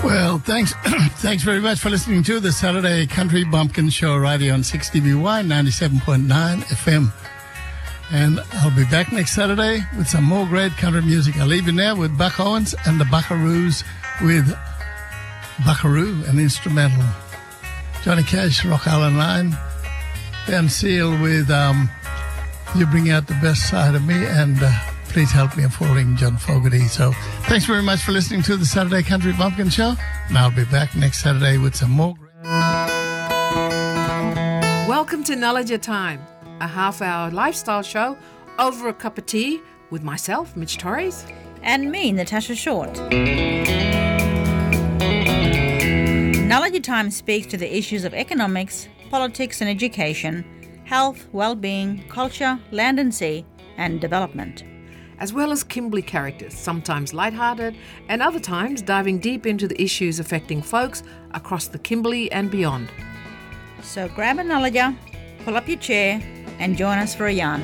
Well, thanks thanks very much for listening to the Saturday Country Bumpkin Show right here on 6DBY 97.9 FM. And I'll be back next Saturday with some more great country music. I'll leave you now with Buck Owens and the Buckaroos with Buckaroo, an instrumental. Johnny Cash, Rock Island Line. Dan Seal with You Bring Out the Best Side of Me, and Please Help Me Affording John Fogerty. So thanks very much for listening to the Saturday Country Bumpkin Show. And I'll be back next Saturday with some more. Welcome to Knowledge Time, a half-hour lifestyle show over a cup of tea with myself, Mitch Torres. And me, Natasha Short. Knowledge Time speaks to the issues of economics, politics and education, health, well-being, culture, land and sea, and development. As well as Kimberley characters, sometimes lighthearted and other times diving deep into the issues affecting folks across the Kimberley and beyond. So grab a knowledger, pull up your chair, and join us for a yarn.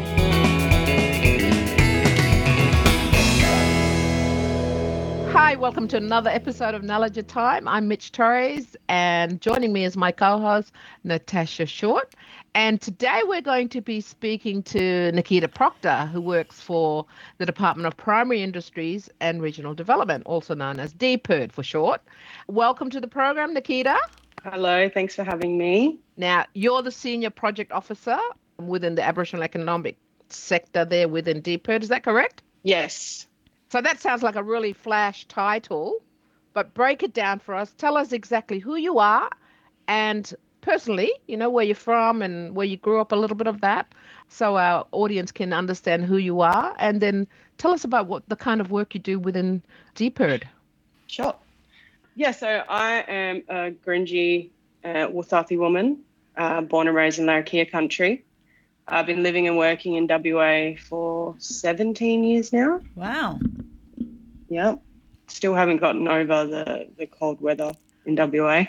Hi, welcome to another episode of Knowledge Time. I'm Mitch Torres, and joining me is my co-host, Natasha Short. And today we're going to be speaking to Nikita Proctor, who works for the Department of Primary Industries and Regional Development, also known as DPIRD for short. Welcome to the program, Nikita. Hello, thanks for having me. Now, you're the Senior Project Officer within the Aboriginal Economic Sector there within DPIRD, is that correct? Yes. So that sounds like a really flash title, but break it down for us. Tell us exactly who you are and personally, where you're from and where you grew up, a little bit of that, so our audience can understand who you are. And then tell us about what the kind of work you do within DPIRD. Sure. Yeah, so I am a Gurindji Wuthathi woman, born and raised in Larrakia country. I've been living and working in WA for 17 years now. Wow. Yeah. Still haven't gotten over the cold weather in WA.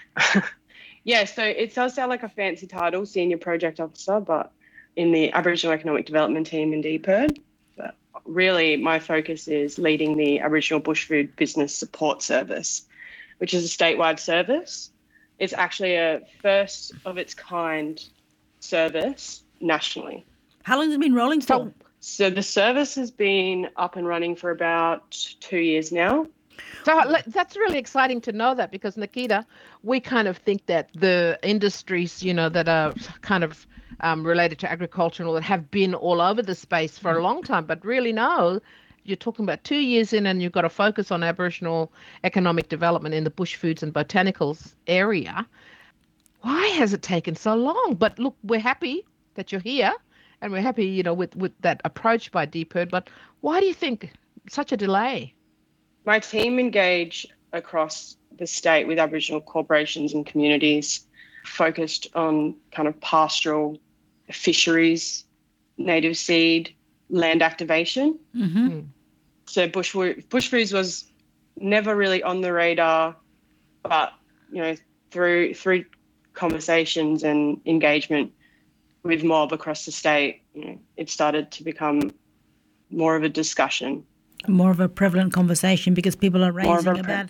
Yeah, so it does sound like a fancy title, Senior Project Officer, but in the Aboriginal Economic Development team in DPIRD. But really, my focus is leading the Aboriginal Bushfood Business Support Service, which is a statewide service. It's actually a first of its kind service nationally. How long has it been rolling for? So the service has been up and running for about 2 years now. So that's really exciting to know that, because Nikita, we kind of think that the industries, that are kind of related to agriculture and all that have been all over the space for a long time, but really no, you're talking about 2 years in and you've got to focus on Aboriginal economic development in the bush foods and botanicals area. Why has it taken so long? But look, we're happy that you're here and we're happy, with that approach by DPIRD, but why do you think such a delay? My team engage across the state with Aboriginal corporations and communities focused on kind of pastoral fisheries, native seed, land activation. Mm-hmm. So bush foods was never really on the radar, but, through conversations and engagement with mob across the state, it started to become more of a discussion. More of a prevalent conversation because people are raising about,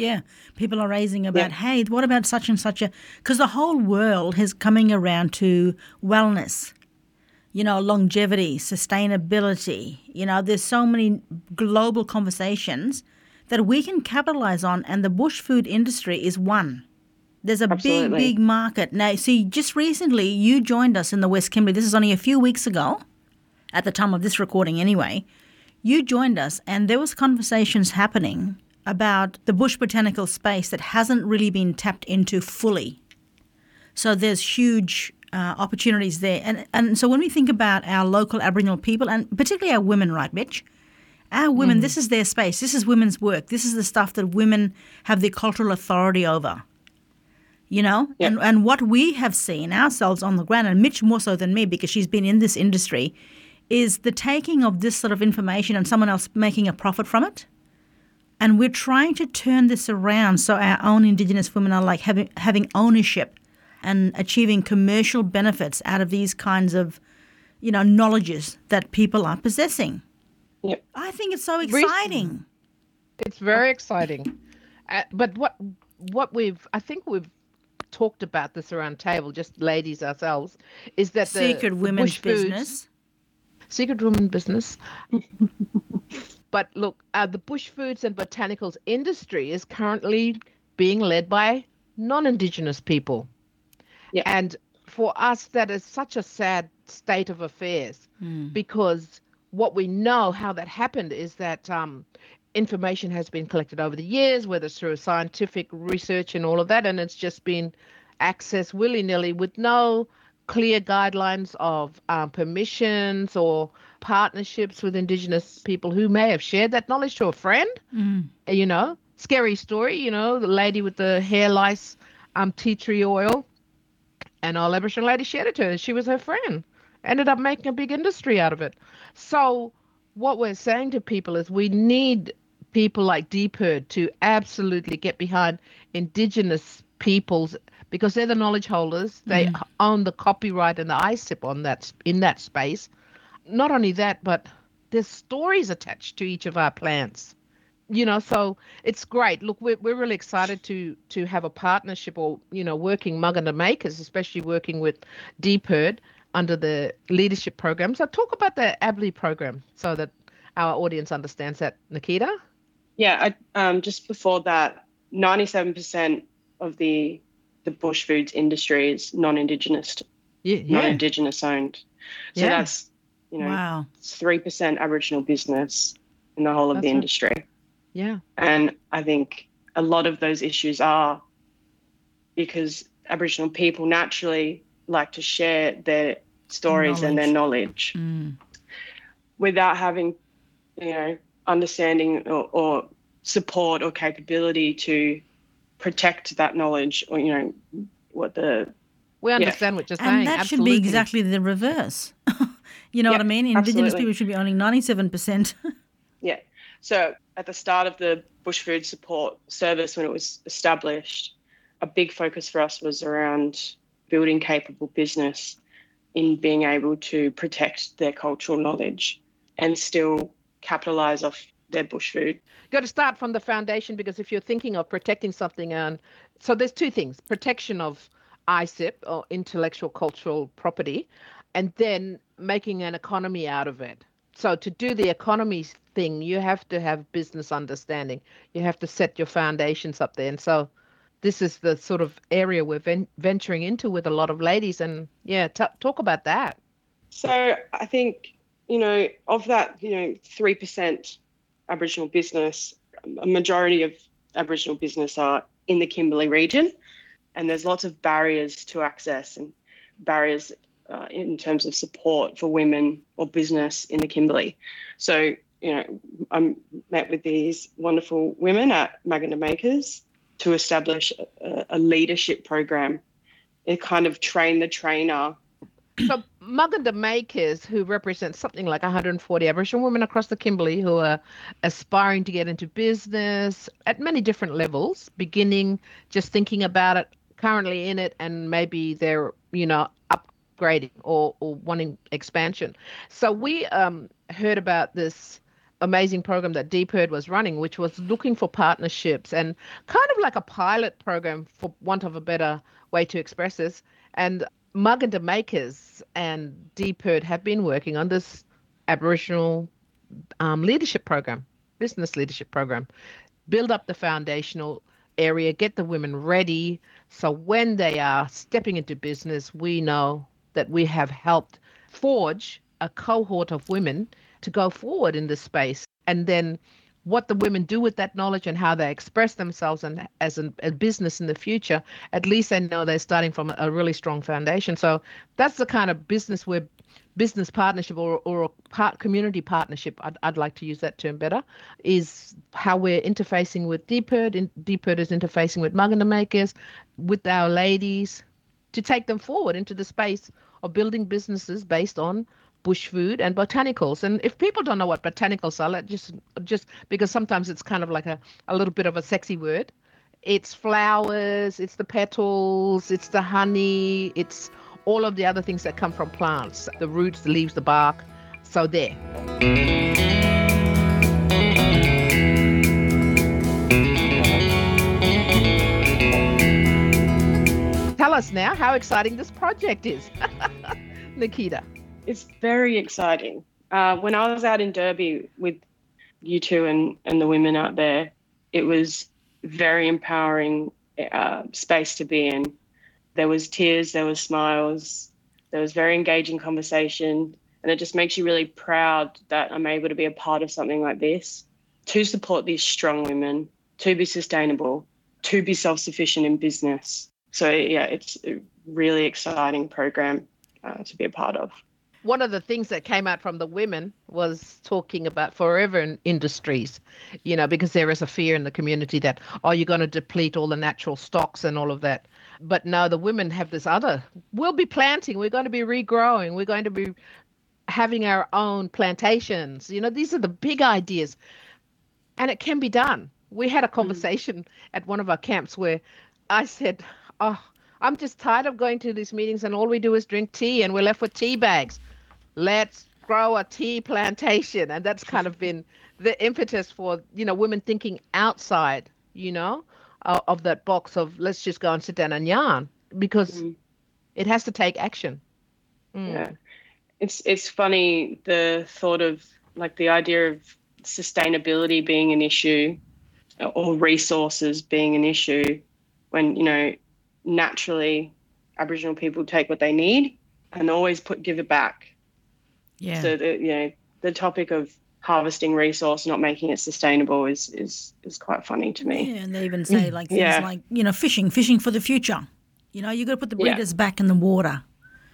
hey, what about such and such because the whole world is coming around to wellness, longevity, sustainability. There's so many global conversations that we can capitalize on, and the bush food industry is one. There's a big market. Now, see, just recently you joined us in the West Kimberley. This is only a few weeks ago, at the time of this recording anyway. You joined us and there was conversations happening about the bush botanical space that hasn't really been tapped into fully. So there's huge opportunities there. And so when we think about our local Aboriginal people, and particularly our women, right, Mitch? Our women, this is their space. This is women's work. This is the stuff that women have the cultural authority over. Yep. And what we have seen ourselves on the ground, and Mitch more so than me because she's been in this industry, is the taking of this sort of information and someone else making a profit from it. And we're trying to turn this around so our own Indigenous women are like having ownership and achieving commercial benefits out of these kinds of, knowledges that people are possessing. Yep. I think it's so exciting. It's very exciting. But I think we've talked about this around table, just ladies ourselves, is that secret women's business. Secret women business. But look, the bush foods and botanicals industry is currently being led by non-Indigenous people. Yeah. And for us, that is such a sad state of affairs, because what we know how that happened is that information has been collected over the years, whether it's through scientific research and all of that, and it's just been accessed willy-nilly with no clear guidelines of permissions or partnerships with Indigenous people who may have shared that knowledge to a friend. You know, scary story, the lady with the hair lice tea tree oil, and our Aboriginal lady shared it to her. She was her friend. Ended up making a big industry out of it. So what we're saying to people is we need people like DPIRD to absolutely get behind Indigenous peoples, because they're the knowledge holders. They own the copyright and the ISIP on that, in that space. Not only that, but there's stories attached to each of our plants. So it's great. Look, we're really excited to have a partnership, or working Maganda Makers, especially working with DPIRD under the leadership program. So talk about the ABLI program so that our audience understands that, Nikita. Yeah, just before that, 97% of the bush foods industry is non-Indigenous, non-Indigenous owned. So that's, wow, it's 3% Aboriginal business in the whole of the industry. Yeah. And I think a lot of those issues are because Aboriginal people naturally like to share their stories and their knowledge without having, understanding or support or capability to protect that knowledge, or, we understand what you're saying. And that should be exactly the reverse. You know what I mean? Indigenous people should be owning 97%. Yeah. So at the start of the Bush Food Support Service, when it was established, a big focus for us was around building capable business in being able to protect their cultural knowledge and still capitalise off their bush food. You've got to start from the foundation, because if you're thinking of protecting something, so there's two things: protection of ISIP, or intellectual cultural property, and then making an economy out of it. So to do the economy thing, you have to have business understanding. You have to set your foundations up there. And so this is the sort of area we're venturing into with a lot of ladies. And talk about that. So I think, of that, 3% Aboriginal business, a majority of Aboriginal business are in the Kimberley region, and there's lots of barriers to access and barriers in terms of support for women or business in the Kimberley. So, I met with these wonderful women at Maganda Makers to establish a leadership program. It kind of train the trainer. So Maganda Makers, who represents something like 140 Aboriginal women across the Kimberley who are aspiring to get into business at many different levels, beginning just thinking about it, currently in it, and maybe they're, upgrading or wanting expansion. So we heard about this amazing program that DPIRD was running, which was looking for partnerships and kind of like a pilot program, for want of a better way to express this. And Maganda Makers and DPIRD have been working on this Aboriginal leadership program, business leadership program, build up the foundational area, get the women ready. So when they are stepping into business, we know that we have helped forge a cohort of women to go forward in this space. And then what the women do with that knowledge and how they express themselves and as a business in the future, at least they know they're starting from a really strong foundation. So that's the kind of business partnership or a community partnership, I'd like to use that term better, is how we're interfacing with DPIRD. DPIRD is interfacing with Maganda Makers, with our ladies, to take them forward into the space of building businesses based on bush food and botanicals. And if people don't know what botanicals are, just because sometimes it's kind of like a little bit of a sexy word. It's flowers, it's the petals, it's the honey, it's all of the other things that come from plants, the roots, the leaves, the bark. So there. us now how exciting this project is. Nikita. It's very exciting. When I was out in Derby with you two and the women out there, it was very empowering space to be in. There was tears, there was smiles, there was very engaging conversation, and it just makes you really proud that I'm able to be a part of something like this, to support these strong women, to be sustainable, to be self-sufficient in business. So yeah, it's a really exciting program to be a part of. One of the things that came out from the women was talking about forever industries, because there is a fear in the community that, you're going to deplete all the natural stocks and all of that. But no, the women have this other, we'll be planting, we're going to be regrowing, we're going to be having our own plantations. These are the big ideas. And it can be done. We had a conversation at one of our camps where I said, I'm just tired of going to these meetings and all we do is drink tea and we're left with tea bags. Let's grow a tea plantation. And that's kind of been the impetus for, women thinking outside, of that box of let's just go and sit down and yarn, because it has to take action. Yeah. It's funny, the thought of like the idea of sustainability being an issue or resources being an issue when, naturally Aboriginal people take what they need and always give it back. Yeah. So the topic of harvesting resource, not making it sustainable is quite funny to me. Yeah, and they even say like things like, fishing for the future. You got to put the breeders back in the water.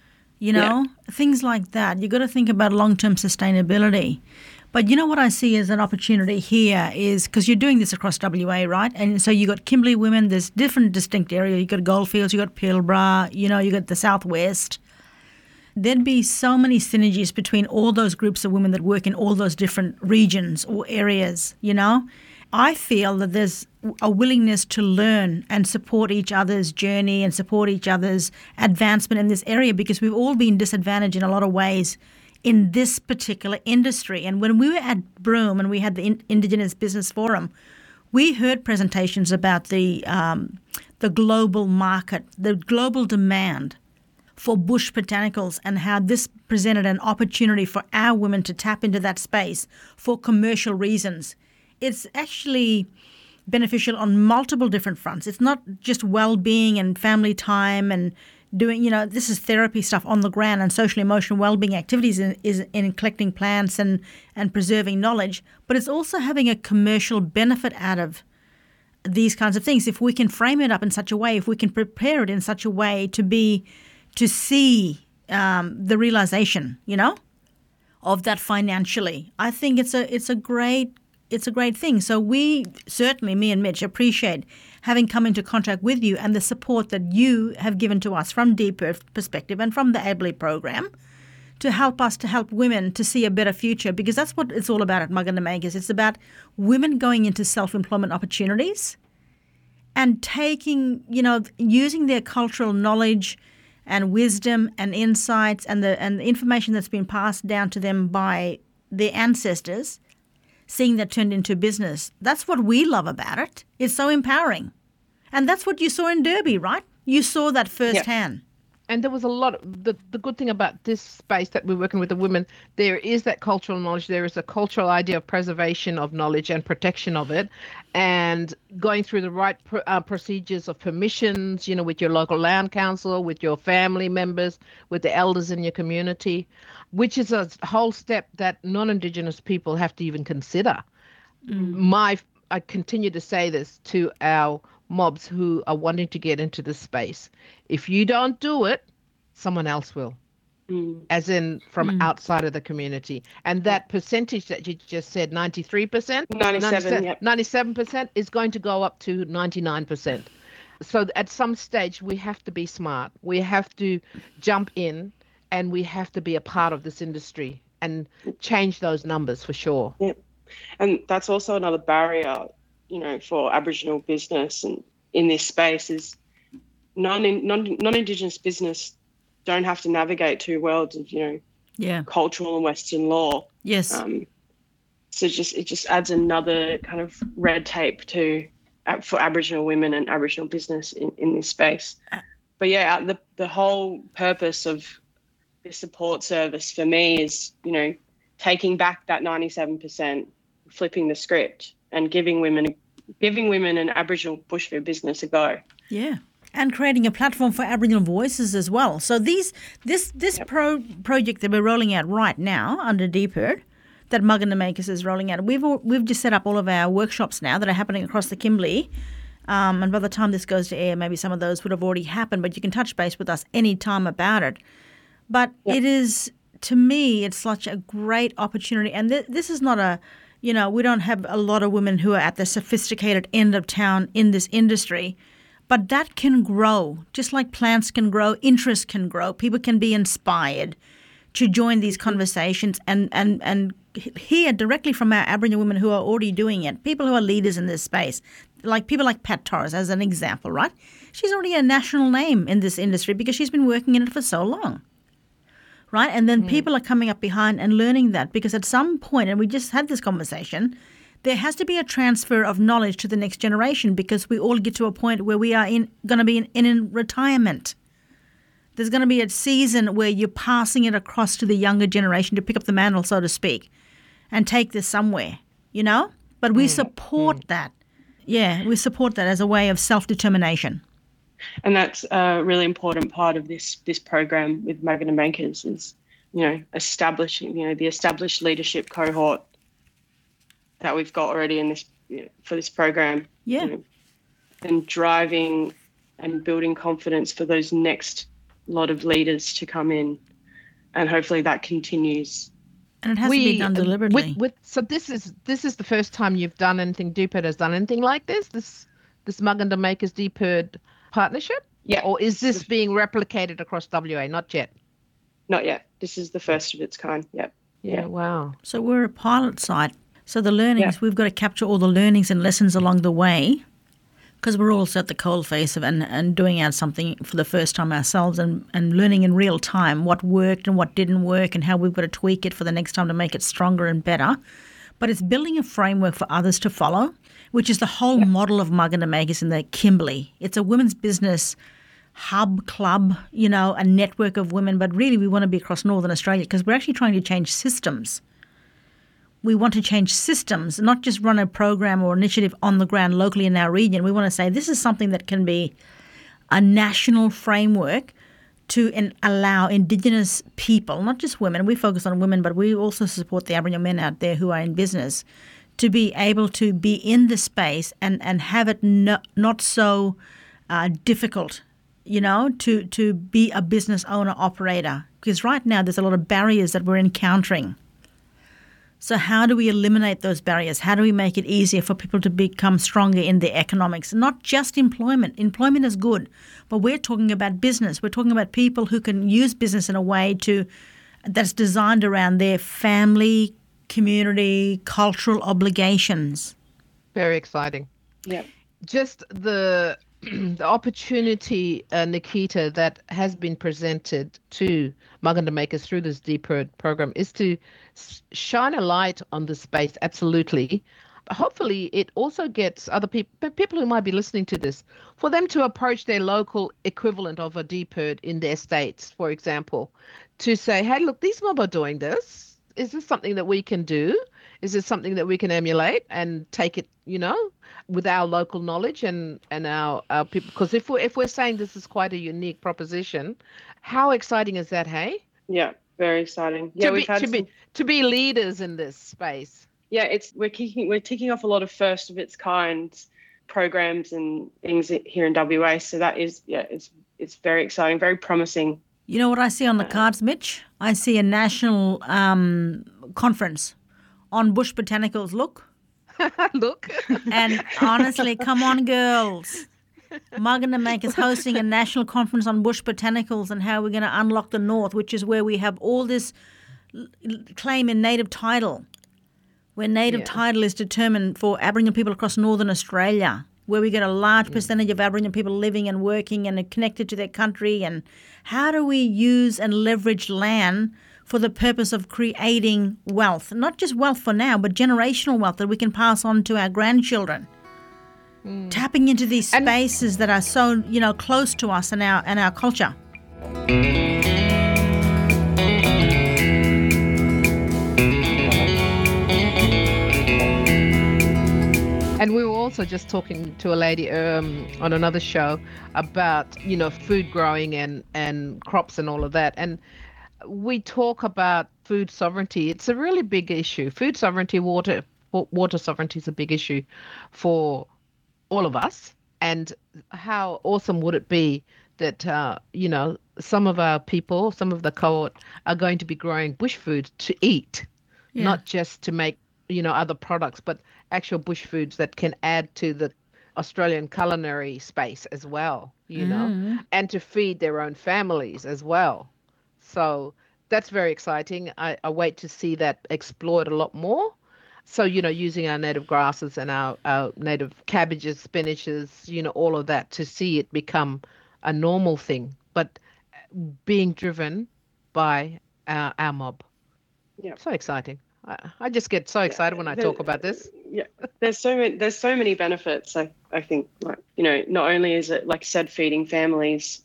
Things like that. You got to think about long-term sustainability. But what I see as an opportunity here is, because you're doing this across WA, right? And so you got Kimberley women, there's different distinct areas. You got Goldfields, you got Pilbara, you got the Southwest. There'd be so many synergies between all those groups of women that work in all those different regions or areas, I feel that there's a willingness to learn and support each other's journey and support each other's advancement in this area, because we've all been disadvantaged in a lot of ways in this particular industry. And when we were at Broome and we had the Indigenous Business Forum, we heard presentations about the global market, the global demand for bush botanicals, and how this presented an opportunity for our women to tap into that space for commercial reasons. It's actually beneficial on multiple different fronts. It's not just well-being and family time and doing, this is therapy stuff on the ground, and social emotional well-being activities is in collecting plants and preserving knowledge, but it's also having a commercial benefit out of these kinds of things. If we can frame it up in such a way, if we can prepare it in such a way to see the realization, of that financially, I think it's a great thing. So we certainly, me and Mitch, appreciate having come into contact with you and the support that you have given to us from Deep Earth Perspective and from the Ably program to help us to help women to see a better future, because that's what it's all about at Muggindamegas. It's about women going into self-employment opportunities and taking, using their cultural knowledge and wisdom and insights and the information that's been passed down to them by their ancestors, seeing that turned into business. That's what we love about it. It's so empowering. And that's what you saw in Derby, right? You saw that firsthand. And there was a lot of the good thing about this space that we're working with the women, there is that cultural knowledge. There is a cultural idea of preservation of knowledge and protection of it, and going through the right procedures of permissions, with your local land council, with your family members, with the elders in your community, which is a whole step that non-Indigenous people have to even consider. I continue to say this to our mobs who are wanting to get into this space. If you don't do it, someone else will, as in from outside of the community. And that percentage that you just said, 93%? 97% is going to go up to 99%. So at some stage, we have to be smart. We have to jump in and we have to be a part of this industry and change those numbers for sure. Yeah. And that's also another barrier, for Aboriginal business and in this space is non-Indigenous business don't have to navigate two worlds of, cultural and Western law. Yes. So it just adds another kind of red tape for Aboriginal women and Aboriginal business in this space. But yeah, the whole purpose of this support service for me is, you know, taking back that 97%, flipping the script, and giving women an Aboriginal bushfire business a go. Yeah. And creating a platform for Aboriginal voices as well. So this project that we're rolling out right now under DPIRD, that Mug and the Makers is rolling out, we've just set up all of our workshops now that are happening across the Kimberley. And by the time this goes to air, maybe some of those would have already happened, but you can touch base with us any time about it. But it is, to me, it's such a great opportunity. And this is not a, you know, we don't have a lot of women who are at the sophisticated end of town in this industry. But that can grow, just like plants can grow, interest can grow. People can be inspired to join these conversations and hear directly from our Aboriginal women who are already doing it, people who are leaders in this space, like people like Pat Torres as an example, right? She's already a national name in this industry because she's been working in it for so long, right? And then people are coming up behind and learning that, because at some point, and we just had this conversation, there has to be a transfer of knowledge to the next generation, because we all get to a point where we are going to be in retirement. There's going to be a season where you're passing it across to the younger generation to pick up the mantle, so to speak, and take this somewhere, you know? But we support that. Yeah, we support that as a way of self-determination. And that's a really important part of this program with Mug and the Makers is, you know, establishing, you know, the established leadership cohort that we've got already in this, you know, for this program. Yeah. You know, and driving and building confidence for those next lot of leaders to come in, and hopefully that continues. And it has to be done deliberately. So this is the first time you've done anything, DPIRD has done anything like this Mug and the Makers DPIRD partnership? Yeah. Or is this being replicated across WA? Not yet. Not yet. This is the first of its kind. Yep. Yeah. Wow. So we're a pilot site. So the learnings, we've got to capture all the learnings and lessons along the way, because we're also at the coalface of and doing out something for the first time ourselves and learning in real time what worked and what didn't work and how we've got to tweak it for the next time to make it stronger and better. But it's building a framework for others to follow, which is the whole model of Mug and the Makers in the Kimberley. It's a women's business hub, club, you know, a network of women. But really we want to be across Northern Australia, because we're actually trying to change systems. We want to change systems, not just run a program or initiative on the ground locally in our region. We want to say this is something that can be a national framework to allow Indigenous people, not just women, we focus on women, but we also support the Aboriginal men out there who are in business, to be able to be in the space and have it not so difficult, you know, to be a business owner, operator. Because right now there's a lot of barriers that we're encountering. So how do we eliminate those barriers? How do we make it easier for people to become stronger in their economics? Not just employment. Employment is good, but we're talking about business. We're talking about people who can use business in a way that's designed around their family, community, cultural obligations. Very exciting. Yeah. Just the opportunity, Nikita, that has been presented to Mug and the Makers through this DPIRD program is to shine a light on the space, absolutely. Hopefully it also gets other people who might be listening to this, for them to approach their local equivalent of a DPIRD in their states, for example, to say, hey, look, these mob are doing this. Is this something that we can do? Is this something that we can emulate and take it, you know, with our local knowledge and our people? Because if we're saying this is quite a unique proposition, how exciting is that, hey? Yeah, very exciting. Yeah, to be leaders in this space. Yeah, we're ticking off a lot of first of its kind programs and things here in WA. So that is, it's very exciting, very promising. You know what I see on the cards, Mitch? I see a national conference on bush botanicals. Look. And honestly, come on, girls. Mug and the Makers hosting a national conference on bush botanicals and how we're going to unlock the north, which is where we have all this claim in native title, where native title is determined for Aboriginal people across Northern Australia, where we get a large percentage of Aboriginal people living and working and are connected to their country. And how do we use and leverage land for the purpose of creating wealth, not just wealth for now, but generational wealth that we can pass on to our grandchildren? tapping into these spaces that are so, close to us and our culture. And we were also just talking to a lady on another show about, food growing and crops and all of that. And we talk about food sovereignty. It's a really big issue. Food sovereignty, water sovereignty is a big issue for all of us. And how awesome would it be that, some of our people, some of the cohort are going to be growing bush food to eat, not just to make, other products, but actual bush foods that can add to the Australian culinary space as well, and to feed their own families as well. So that's very exciting. I wait to see that explored a lot more. So, using our native grasses and our native cabbages, spinaches, all of that, to see it become a normal thing, but being driven by our mob. Yeah. So exciting. I just get so excited when I talk about this. Yeah, there's so many benefits. I think, not only is it, like I said, feeding families,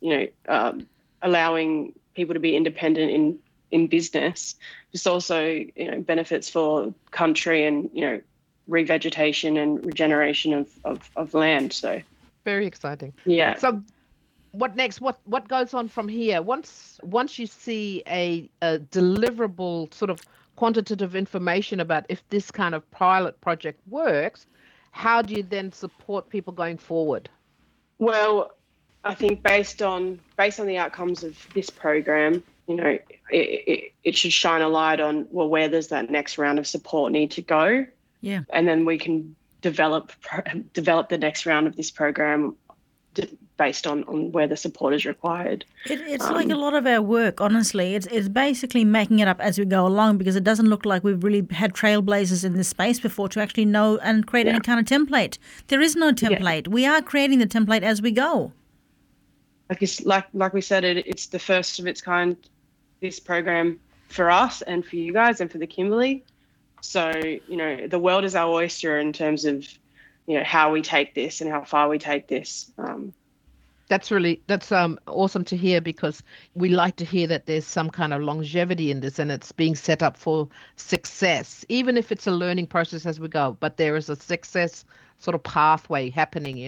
allowing people to be independent in business, just also, benefits for country and, revegetation and regeneration of land. So very exciting. Yeah. So what next? What goes on from here? Once you see a deliverable sort of quantitative information about if this kind of pilot project works, how do you then support people going forward? Well, I think based on the outcomes of this program, it should shine a light on, where does that next round of support need to go? Yeah. And then we can develop the next round of this program based on where the support is required. It's like a lot of our work, honestly. It's basically making it up as we go along, because it doesn't look like we've really had trailblazers in this space before to actually know and create any kind of template. There is no template. We are creating the template as we go. Like we said, it's the first of its kind, this program, for us and for you guys and for the Kimberley. So, the world is our oyster in terms of, how we take this and how far we take this. That's awesome to hear, because we like to hear that there's some kind of longevity in this and it's being set up for success, even if it's a learning process as we go, but there is a success sort of pathway happening,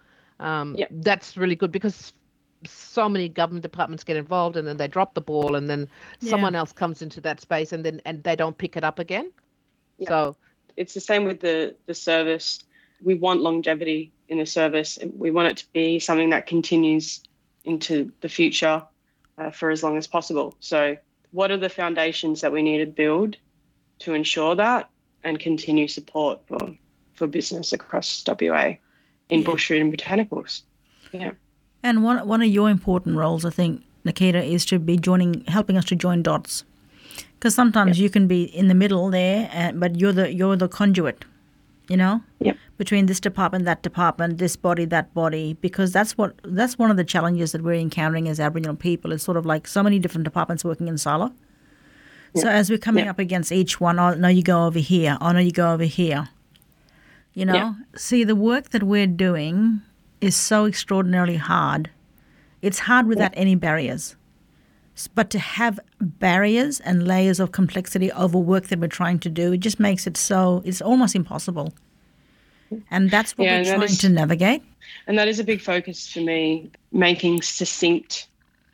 That's really good, because so many government departments get involved and then they drop the ball and then someone else comes into that space and they don't pick it up again. Yeah. So it's the same with the service. We want longevity in the service, and we want it to be something that continues into the future for as long as possible. So what are the foundations that we need to build to ensure that and continue support for business across WA in bushfood and botanicals? Yeah. And one of your important roles, I think, Nikita, is to be helping us to join dots, because sometimes you can be in the middle there, but you're the conduit, between this department, that department, this body, that body, because that's one of the challenges that we're encountering as Aboriginal people. It's sort of like so many different departments working in silo. Yeah. So as we're coming up against each one, oh no, you go over here. Oh no, you go over here. See, the work that we're doing is so extraordinarily hard. It's hard without any barriers. But to have barriers and layers of complexity over work that we're trying to do, it just makes it it's almost impossible. And that's what we're trying to navigate. And that is a big focus for me, making succinct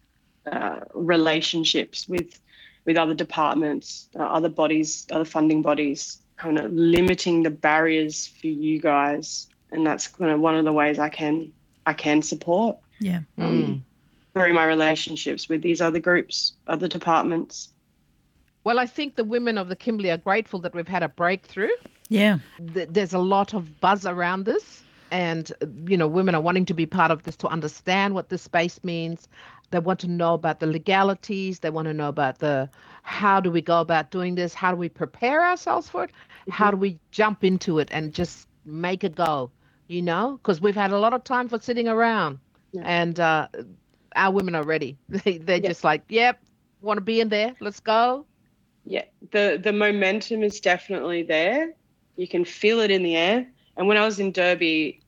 relationships with other departments, other bodies, other funding bodies, kind of limiting the barriers for you guys. And that's kind of one of the ways I can support. Yeah. Through my relationships with these other groups, other departments. Well, I think the women of the Kimberley are grateful that we've had a breakthrough. Yeah. There's a lot of buzz around this, and, women are wanting to be part of this, to understand what this space means. They want to know about the legalities. They want to know about how do we go about doing this? How do we prepare ourselves for it? Mm-hmm. How do we jump into it and just make a go, because we've had a lot of time for sitting around and our women are ready. They're just like, yep, want to be in there. Let's go. Yeah, the momentum is definitely there. You can feel it in the air. And when I was in Derby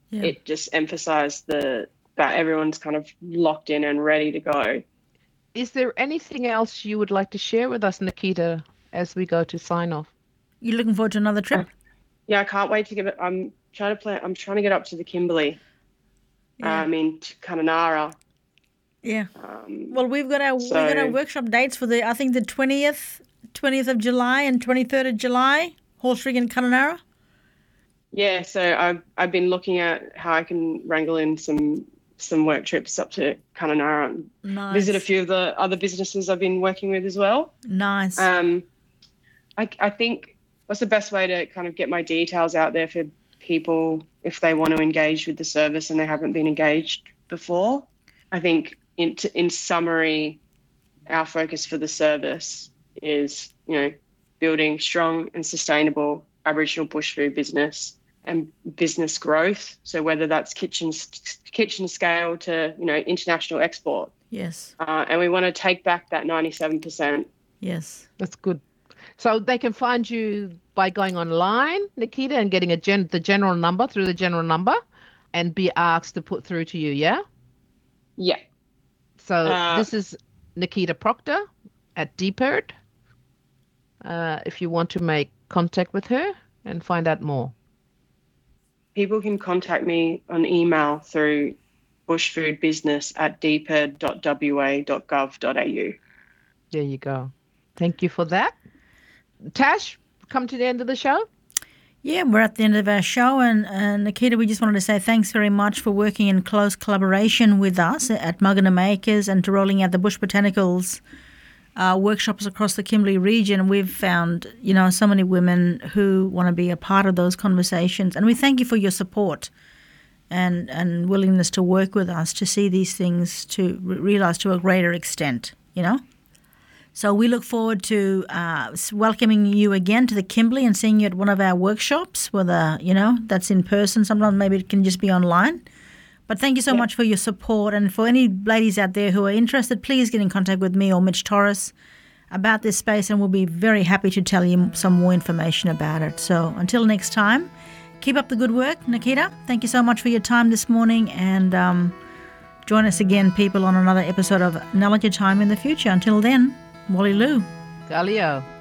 it just emphasized that everyone's kind of locked in and ready to go. Is there anything else you would like to share with us, Nikita, as we go to sign off? You looking forward to another trip? Yeah, I can't wait to give it. I'm trying to get up to the Kimberley. In Kununurra. Yeah. Well, we've got our workshop dates for the 20th of July and 23rd of July, horse rig in Kununurra. Yeah, so I've been looking at how I can wrangle in some work trips up to Kununurra and visit a few of the other businesses I've been working with as well. Nice. I think what's the best way to kind of get my details out there for people if they want to engage with the service and they haven't been engaged before? I think in summary, our focus for the service is, building strong and sustainable Aboriginal bush food business and business growth. So whether that's kitchen scale to, international export. Yes. And we want to take back that 97%. Yes. That's good. So they can find you by going online, Nikita, and getting the general number through the general number and be asked to put through to you, yeah? Yeah. So this is Nikita Proctor at DPIRD. If you want to make contact with her and find out more. People can contact me on email through bushfoodbusiness@dpird.wa.gov.au. There you go. Thank you for that. Tash, come to the end of the show. Yeah, we're at the end of our show, and Nikita, we just wanted to say thanks very much for working in close collaboration with us at Muggenham Acres and to rolling out the Bush Botanicals workshops across the Kimberley region. We've found, so many women who want to be a part of those conversations, and we thank you for your support and willingness to work with us to see these things to realise to a greater extent, So we look forward to welcoming you again to the Kimberley and seeing you at one of our workshops, whether, that's in person. Sometimes maybe it can just be online. But thank you so much for your support. And for any ladies out there who are interested, please get in contact with me or Mitch Torres about this space, and we'll be very happy to tell you some more information about it. So until next time, keep up the good work. Nikita, thank you so much for your time this morning, and join us again, people, on another episode of Nullagea Time in the future. Until then, Wally Lou. Galio.